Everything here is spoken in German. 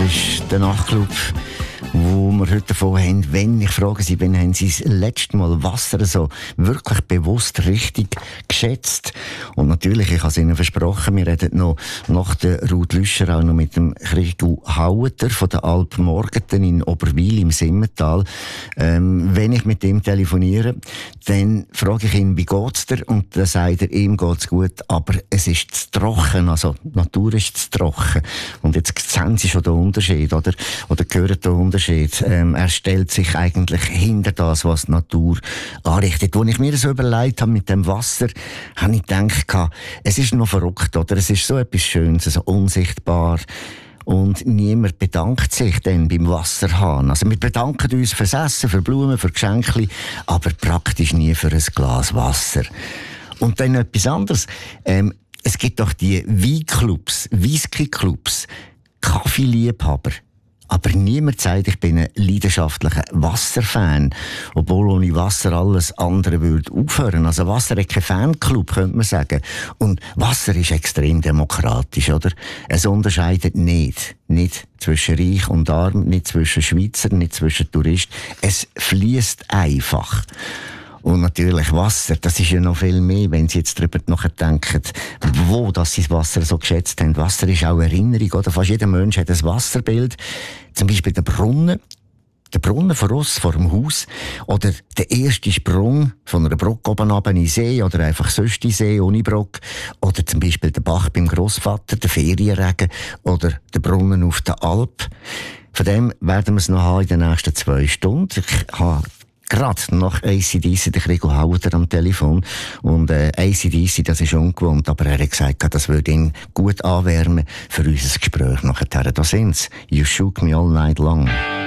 ist der Nachtclub, wo wir heute davon haben, wenn ich frage Sie, wann haben Sie das letzte Mal Wasser so wirklich bewusst richtig geschätzt? Und natürlich, ich habe es Ihnen versprochen, wir reden noch nach der Ruth Lüscher auch noch mit dem Krigu Haueter von der Alp Morgeten in Oberwil im Simmental. Wenn ich mit ihm telefoniere, dann frage ich ihn, wie geht's dir? Und dann sagt er, ihm geht's gut, aber es ist zu trocken, also die Natur ist zu trocken. Und jetzt sehen Sie schon den Unterschied, oder hören den Unterschied. Er stellt sich eigentlich hinter das, was die Natur anrichtet. Als ich mir das überlegt habe mit dem Wasser, habe ich gedacht, es ist noch verrückt, oder? Es ist so etwas Schönes, so unsichtbar. Und niemand bedankt sich dann beim Wasserhahn. Also wir bedanken uns fürs Essen, für Blumen, für Geschenke, aber praktisch nie für ein Glas Wasser. Und dann etwas anderes. Es gibt doch die Weinclubs, Whisky-Clubs, Kaffeeliebhaber. Aber niemand sagt, ich bin ein leidenschaftlicher Wasserfan. Obwohl ohne Wasser alles andere würde aufhören. Also Wasser hat kein Fanclub, könnte man sagen. Und Wasser ist extrem demokratisch, oder? Es unterscheidet nicht zwischen Reich und Arm, nicht zwischen Schweizer, nicht zwischen Touristen. Es fließt einfach. Und natürlich Wasser, das ist ja noch viel mehr, wenn Sie jetzt darüber nachdenken, wo das Sie das Wasser so geschätzt haben. Wasser ist auch Erinnerung, oder? Fast jeder Mensch hat ein Wasserbild. Zum Beispiel der Brunnen vor uns, vor dem Haus. Oder der erste Sprung von einer Brücke oben runter in den See, oder einfach sonst in den See, ohne Brücke. Oder zum Beispiel der Bach beim Grossvater, der Ferienregen. Oder der Brunnen auf der Alp. Von dem werden wir es noch haben in den nächsten 2 Stunden. Ich habe gerade nach AC/DC der Krigu Haueter am Telefon. Und AC/DC, das ist ungewohnt, aber er hat gesagt, das würde ihn gut anwärmen für unser Gespräch nachher. Da sind's. You shook me all night long.